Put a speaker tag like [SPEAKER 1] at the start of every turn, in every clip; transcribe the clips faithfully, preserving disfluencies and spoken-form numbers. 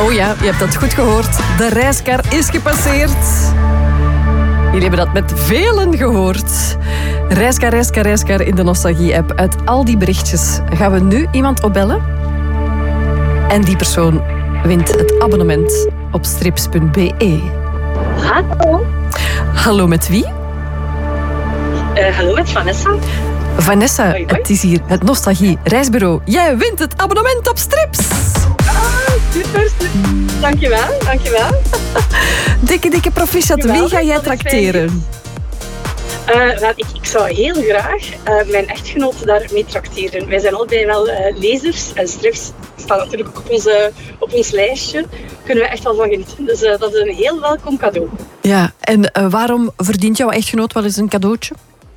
[SPEAKER 1] Oh ja, je hebt dat goed gehoord. De reiskar is gepasseerd. Jullie hebben dat met velen gehoord. Reiskar, reiskar, reiskar in de Nostalgie-app. Uit al die berichtjes gaan we nu iemand opbellen. En die persoon wint het abonnement op strips punt b e.
[SPEAKER 2] Hallo.
[SPEAKER 1] Hallo, met wie?
[SPEAKER 2] Uh, hallo, met Vanessa.
[SPEAKER 1] Vanessa,
[SPEAKER 2] hoi, hoi.
[SPEAKER 1] Het is hier het Nostalgie Reisbureau. Jij wint het abonnement op Strips.
[SPEAKER 2] Ah, super. Dankjewel, dankjewel.
[SPEAKER 1] Dikke, dikke proficiat. Wie ga jij trakteren?
[SPEAKER 2] Uh, well, ik, ik zou heel graag uh, mijn echtgenoot daarmee trakteren. Wij zijn allebei wel uh, lezers en strips staan natuurlijk ook op, onze, op ons lijstje. Kunnen we echt wel van genieten. Dus uh, dat is een heel welkom cadeau.
[SPEAKER 1] Ja, en uh, waarom verdient jouw echtgenoot wel eens een cadeautje?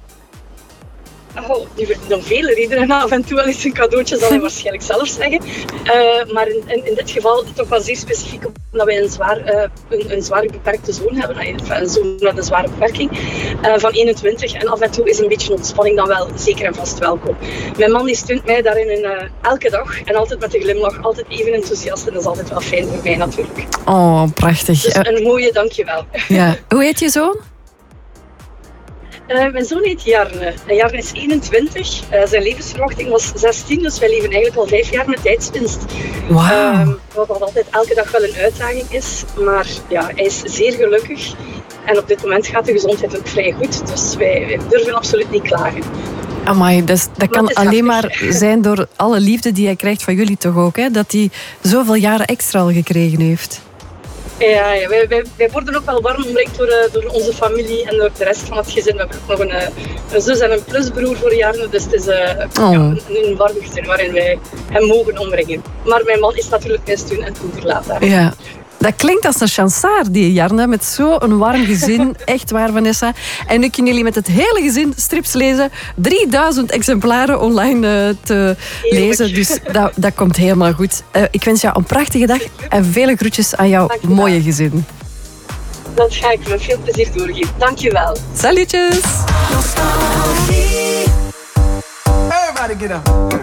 [SPEAKER 2] Oh, die verdient om vele redenen af en toe wel eens een cadeautje, zal hij waarschijnlijk zelf zeggen. Uh, maar in, in, in dit geval toch wel zeer specifiek, omdat wij een zwaar, uh, een, een zwaar beperkte zoon hebben. Een zoon met een zware beperking uh, van eenentwintig. En af en toe is een beetje ontspanning dan wel zeker en vast welkom. Mijn man die steunt mij daarin in, uh, elke dag. En altijd met een glimlach, altijd even enthousiast. En dat is altijd wel fijn voor mij natuurlijk.
[SPEAKER 1] Oh, prachtig.
[SPEAKER 2] Dus een mooie dankjewel.
[SPEAKER 1] Ja. Hoe heet je zoon?
[SPEAKER 2] Uh, mijn zoon heet Jarne. En Jarne is eenentwintig. Uh, zijn levensverwachting was zestien, dus wij leven eigenlijk al vijf jaar met tijdswinst.
[SPEAKER 1] Wauw.
[SPEAKER 2] Uh, wat altijd elke dag wel een uitdaging is. Maar ja, hij is zeer gelukkig. En op dit moment gaat de gezondheid ook vrij goed. Dus wij, wij durven absoluut niet klagen.
[SPEAKER 1] Amai, dat, dat kan alleen maar zijn door alle liefde die hij krijgt van jullie toch ook. Hè? Dat hij zoveel jaren extra al gekregen heeft.
[SPEAKER 2] Ja, ja wij, wij, wij worden ook wel warm omringd door, uh, door onze familie en door de rest van het gezin. We hebben ook nog een, een zus en een plusbroer voor Jarne. Dus het is uh, oh. ja, een, een warm gezin waarin wij hem mogen omringen. Maar mijn man is natuurlijk mijn steun en toeverlaat daar.
[SPEAKER 1] Ja. Dat klinkt als een chansaar, die Jarne, met zo'n warm gezin. Echt waar, Vanessa. En nu kunnen jullie met het hele gezin strips lezen. drieduizend exemplaren online uh, te Heerlijk. lezen. Dus dat, dat komt helemaal goed. Uh, ik wens jou een prachtige dag en vele groetjes aan jouw Dankjewel. mooie gezin.
[SPEAKER 2] Dat ga ik met veel plezier doorgeven. Dankjewel.
[SPEAKER 1] Salutjes.
[SPEAKER 3] Everybody get up.